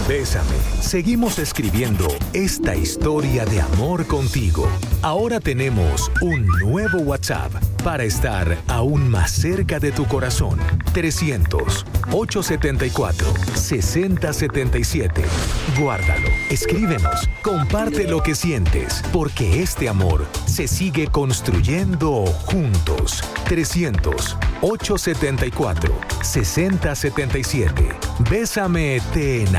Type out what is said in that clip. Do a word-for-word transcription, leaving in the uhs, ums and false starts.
Bésame, seguimos escribiendo esta historia de amor contigo. Ahora tenemos un nuevo WhatsApp para estar aún más cerca de tu corazón. trescientos, ochocientos setenta y cuatro, sesenta setenta y siete. Guárdalo, escríbenos, comparte lo que sientes, porque este amor se sigue construyendo juntos. trescientos, ochocientos setenta y cuatro, sesenta setenta y siete. Bésame, te enamoraré.